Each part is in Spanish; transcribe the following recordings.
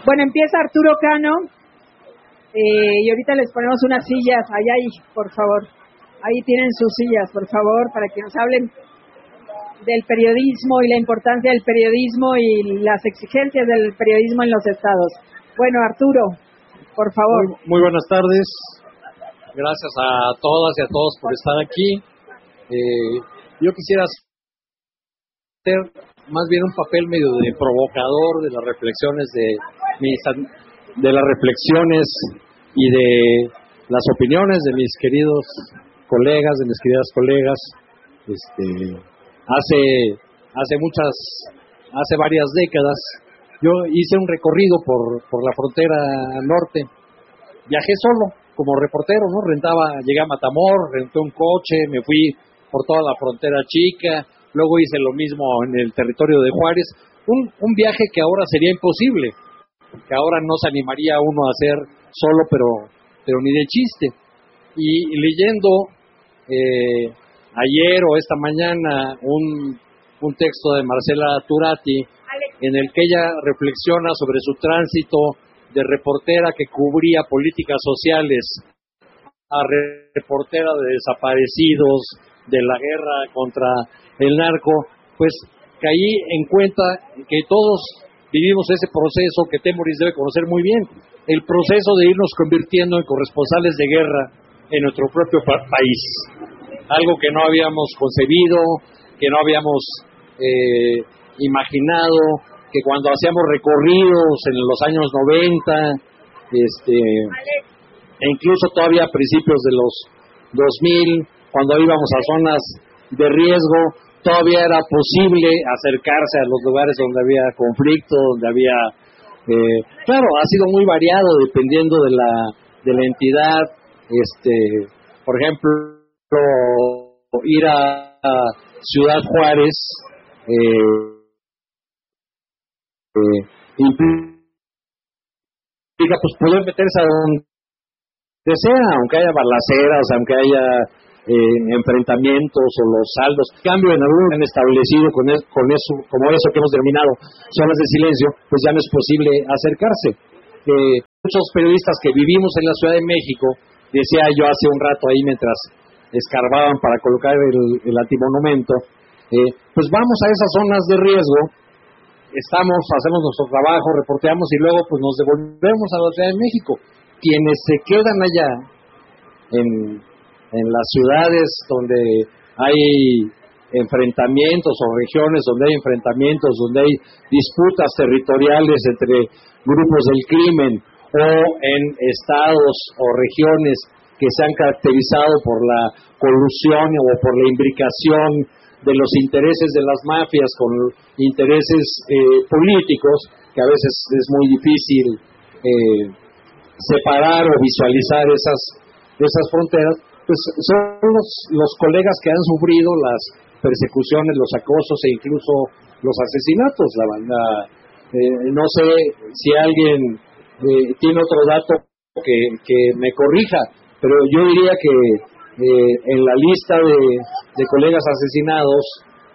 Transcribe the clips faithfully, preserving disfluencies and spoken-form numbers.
Bueno, empieza Arturo Cano, eh, y ahorita les ponemos unas sillas, allá ahí, por favor. Ahí tienen sus sillas, por favor, para que nos hablen del periodismo y la importancia del periodismo y las exigencias del periodismo en los estados. Bueno, Arturo, por favor. Muy, muy buenas tardes. Gracias a todas y a todos por estar aquí. Eh, yo quisiera hacer más bien un papel medio de provocador de las reflexiones de mis, de las reflexiones y de las opiniones de mis queridos colegas, de mis queridas colegas. Este, hace hace muchas, hace varias décadas, yo hice un recorrido por por la frontera norte. Viajé solo como reportero, ¿no? Rentaba, llegué a Matamoros, renté un coche, me fui por toda la frontera chica, luego hice lo mismo en el territorio de Juárez, un, un viaje que ahora sería imposible, que ahora no se animaría uno a hacer solo, pero, pero ni de chiste. Y, y leyendo eh, ayer o esta mañana un, un texto de Marcela Turati, en el que ella reflexiona sobre su tránsito de reportera que cubría políticas sociales a reportera de desaparecidos, de la guerra contra el narco, pues caí en cuenta que todos vivimos ese proceso que Temoris debe conocer muy bien, el proceso de irnos convirtiendo en corresponsales de guerra en nuestro propio pa- país, algo que no habíamos concebido, que no habíamos eh, imaginado, que cuando hacíamos recorridos en los años noventa, este, e incluso todavía a principios de los dos mil, cuando íbamos a zonas de riesgo, todavía era posible acercarse a los lugares donde había conflicto, donde había, eh, claro, ha sido muy variado dependiendo de la de la entidad. Este, por ejemplo, ir a, a Ciudad Juárez eh, Eh, implica pues poder meterse a donde sea, aunque haya balaceras, aunque haya eh, enfrentamientos o los saldos. En cambio, en algún han establecido con, es, con eso, como eso que hemos denominado zonas de silencio, pues ya no es posible acercarse. Eh, muchos periodistas que vivimos en la Ciudad de México, decía yo hace un rato ahí mientras escarbaban para colocar el, el antimonumento, eh, pues vamos a esas zonas de riesgo. Estamos, hacemos nuestro trabajo, reporteamos y luego pues nos devolvemos a la Ciudad de México. Quienes se quedan allá, en, en las ciudades donde hay enfrentamientos o regiones donde hay enfrentamientos, donde hay disputas territoriales entre grupos del crimen o en estados o regiones que se han caracterizado por la colusión o por la imbricación de los intereses de las mafias con intereses eh, políticos, que a veces es muy difícil eh, separar o visualizar esas esas fronteras, pues son los, los colegas que han sufrido las persecuciones, los acosos e incluso los asesinatos. La banda, eh, no sé si alguien eh, tiene otro dato que, que me corrija, pero yo diría que Eh, en la lista de, de colegas asesinados,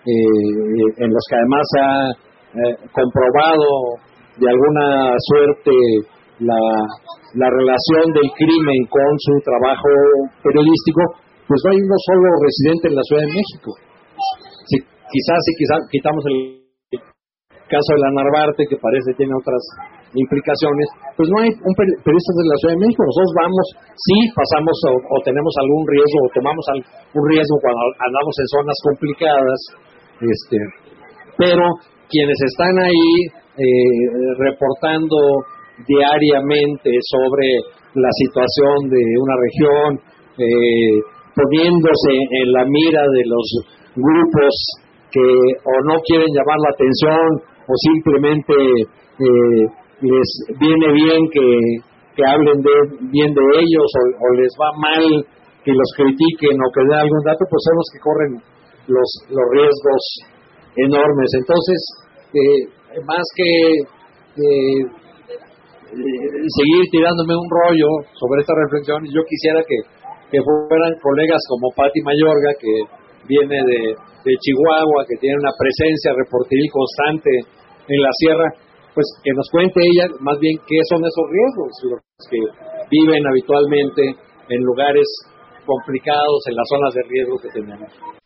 eh, en los que además se ha eh, comprobado de alguna suerte la, la relación del crimen con su trabajo periodístico, pues no hay uno solo residente en la Ciudad de México. Si, quizás si quizás quitamos el caso de la Narvarte, que parece tiene otras implicaciones, pues no hay un periodista de la Ciudad de México. Nosotros vamos, sí pasamos o, o tenemos algún riesgo o tomamos algún riesgo cuando andamos en zonas complicadas, este, pero quienes están ahí eh, reportando diariamente sobre la situación de una región, eh, poniéndose en la mira de los grupos que o no quieren llamar la atención o simplemente eh, les viene bien que, que hablen de, bien de ellos o, o les va mal que los critiquen o que den algún dato, pues son los que corren los, los riesgos enormes. Entonces, eh, más que eh, eh, seguir tirándome un rollo sobre esta reflexión, yo quisiera que, que fueran colegas como Pati Mayorga, que viene de, de Chihuahua, que tiene una presencia reporteril constante en la sierra, pues que nos cuente ella más bien qué son esos riesgos, los que viven habitualmente en lugares complicados, en las zonas de riesgo que tenemos.